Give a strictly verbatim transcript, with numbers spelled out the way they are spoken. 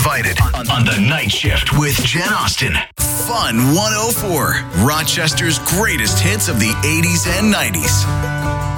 invited on the night shift with Jen Austen. Fun one oh four, Rochester's greatest hits of the eighties and nineties.